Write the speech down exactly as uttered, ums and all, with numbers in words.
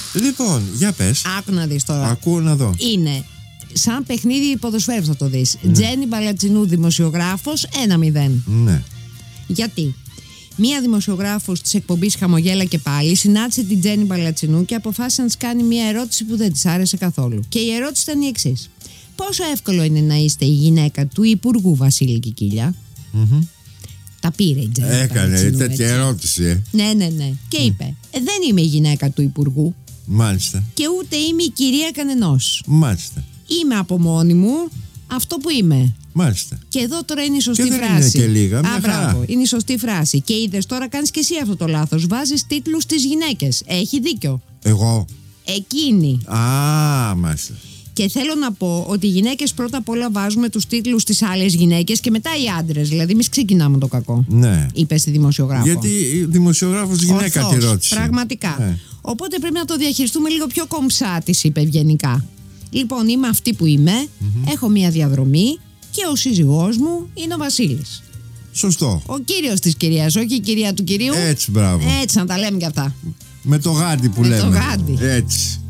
Λοιπόν, για πες. Άκου να δεις τώρα. Ακούω να δω. Είναι σαν παιχνίδι ποδοσφαίρου, θα το δεις. Ναι. Τζέννη Μπαλατσινού, δημοσιογράφος, ένα μηδέν. Ναι. Γιατί? Μία δημοσιογράφος της εκπομπής Χαμογέλα και πάλι συνάντησε την Τζέννη Μπαλατσινού και αποφάσισε να της κάνει μία ερώτηση που δεν της άρεσε καθόλου. Και η ερώτηση ήταν η εξής: πόσο εύκολο είναι να είστε η γυναίκα του Υπουργού Βασίλη Κικίλια? Mm-hmm. Τα πήρε η Τζέννη. Έκανε Μπαλατσινού, τέτοια έτσι. ερώτηση, ε. Ναι, ναι, ναι. Και Mm. είπε: ε, δεν είμαι η γυναίκα του Υπουργού. Μάλιστα. Και ούτε είμαι η κυρία κανενός. Μάλιστα. Είμαι από μόνη μου αυτό που είμαι. Μάλιστα. Και εδώ τώρα είναι η σωστή και δεν φράση. Είναι και λίγα, μια Α, χαρά. μπράβο, είναι η σωστή φράση. Και είδες τώρα, κάνεις και εσύ αυτό το λάθος. Βάζεις τίτλους στις γυναίκες. Έχει δίκιο. Εγώ. Εκείνη. Α, μάλιστα. Και θέλω να πω ότι οι γυναίκες πρώτα απ' όλα βάζουμε τους τίτλους στις άλλες γυναίκες και μετά οι άντρες. Δηλαδή, εμείς ξεκινάμε το κακό. Ναι. Είπε στη δημοσιογράφο. Γιατί η δημοσιογράφος γυναίκα Ορθώς, τη ρώτησε. Πραγματικά. Ναι. Οπότε πρέπει να το διαχειριστούμε λίγο πιο κομψά, της είπε ευγενικά. Λοιπόν, είμαι αυτή που είμαι. Mm-hmm. Έχω μία διαδρομή. Και ο σύζυγός μου είναι ο Βασίλης. Σωστό. Ο κύριος της κυρίας, όχι η κυρία του κυρίου. Έτσι, μπράβο. Έτσι, να τα λέμε κι αυτά. Με το γάντι που Με λέμε. το γάντι. Έτσι.